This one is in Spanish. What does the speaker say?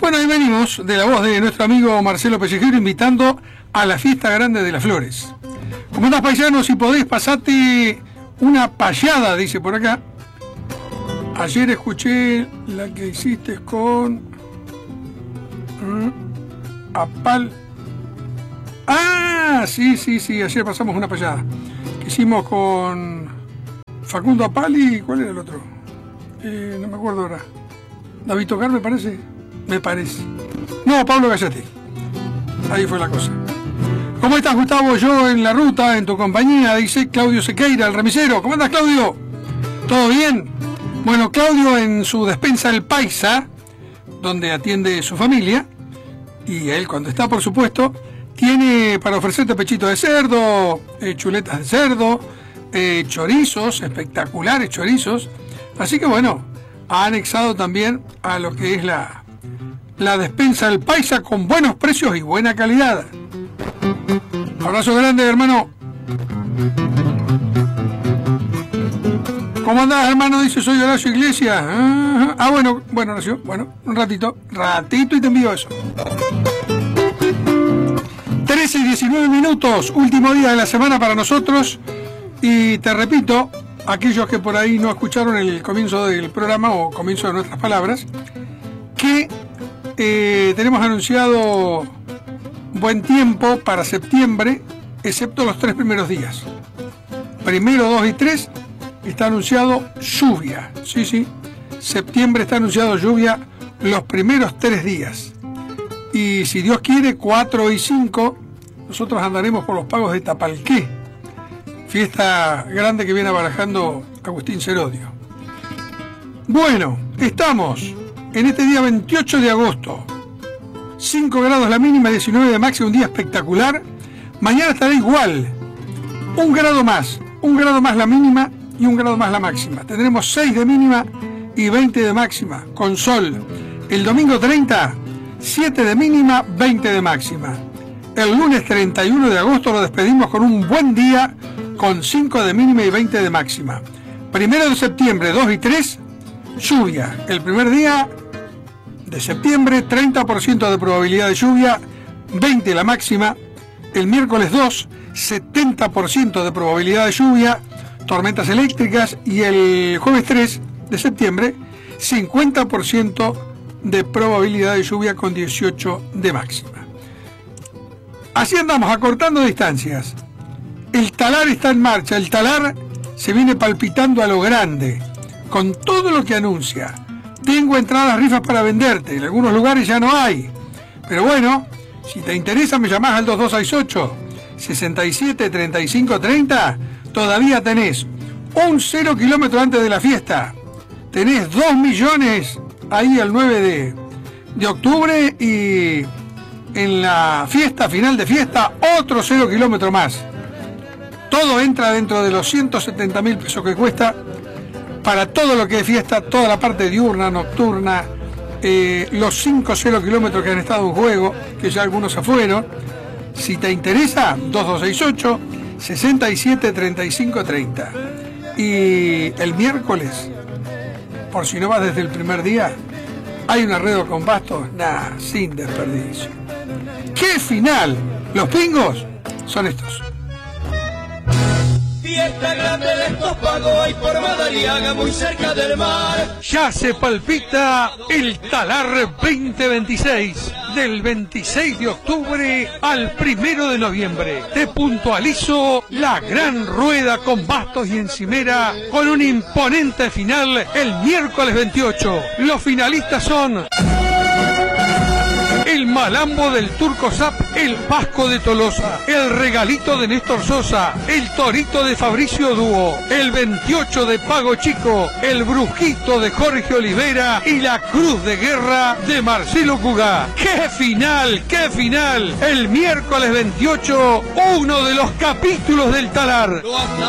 Bueno, ahí venimos de la voz de nuestro amigo Marcelo Pellejero invitando a la fiesta grande de las flores. ¿Cómo andás, paisanos? Si podés, pasate una payada, dice por acá. Ayer escuché la que hiciste con Apal. Ah, sí, ayer pasamos una payada que hicimos con Facundo Apali. ¿Cuál era el otro? No me acuerdo ahora. David Tocar, me parece. No, Pablo Gallati. Ahí fue la cosa. ¿Cómo estás, Gustavo? Yo en la ruta, en tu compañía, dice Claudio Sequeira, el remisero. ¿Cómo andas, Claudio? ¿Todo bien? Bueno, Claudio en su despensa El Paisa, donde atiende su familia, y él cuando está, por supuesto, tiene para ofrecerte pechito de cerdo, chuletas de cerdo, chorizos, espectaculares chorizos. Así que bueno, ha anexado también a lo que es la despensa del Paisa con buenos precios y buena calidad. Abrazo grande, hermano. ¿Cómo andás, hermano? Dice, soy Horacio Iglesias. Bueno, Horacio, un ratito y te envío eso. 13 y 19 minutos, último día de la semana para nosotros. Y te repito, aquellos que por ahí no escucharon el comienzo del programa o comienzo de nuestras palabras, que tenemos anunciado buen tiempo para septiembre, excepto los 3 primeros días. Primero, 2 y 3 está anunciado lluvia. Sí. Septiembre está anunciado lluvia los primeros 3 días. Y si Dios quiere, 4 y 5, nosotros andaremos por los pagos de Tapalqué. Fiesta grande que viene barajando Agustín Serodio. Bueno, estamos en este día 28 de agosto. 5 grados la mínima, 19 de máxima, un día espectacular. Mañana estará igual. Un grado más la mínima y 1 grado más la máxima. Tendremos 6 de mínima y 20 de máxima, con sol. El domingo 30, 7 de mínima, 20 de máxima. El lunes 31 de agosto lo despedimos con un buen día, con 5 de mínima y 20 de máxima. 1 de septiembre, 2 y 3, lluvia. El primer día de septiembre, 30% de probabilidad de lluvia, 20 la máxima. El miércoles 2, 70% de probabilidad de lluvia, tormentas eléctricas. Y el jueves 3 de septiembre, 50% de probabilidad de lluvia con 18 de máxima. Así andamos, acortando distancias. El talar está en marcha, el talar se viene palpitando a lo grande, con todo lo que anuncia. Tengo entradas rifas para venderte, en algunos lugares ya no hay. Pero bueno, si te interesa me llamás al 2268-673530, todavía tenés un 0 kilómetro antes de la fiesta. Tenés 2 millones ahí el 9 de octubre y en la fiesta, final de fiesta, otro 0 kilómetro más. Todo entra dentro de los 170.000 pesos que cuesta para todo lo que es fiesta, toda la parte diurna, nocturna, los 5 0 kilómetros que han estado en juego, que ya algunos se fueron. Si te interesa, 2268-673530. Y el miércoles, por si no vas desde el primer día, hay un arredo con bastos, sin desperdicio. ¡Qué final! Los pingos son estos. Fiesta grande de estos pagos hay por Madariaga, muy cerca del mar. Ya se palpita el Talar 2026, del 26 de octubre al 1 de noviembre. Te puntualizo la gran rueda con bastos y encimera, con un imponente final el miércoles 28. Los finalistas son el Malambo del Turco Zap, el Pasco de Tolosa, el Regalito de Néstor Sosa, el Torito de Fabricio Dúo, el 28 de Pago Chico, el Brujito de Jorge Olivera y la Cruz de Guerra de Marcelo Cugá. ¡Qué final! ¡Qué final! El miércoles 28, uno de los capítulos del Talar.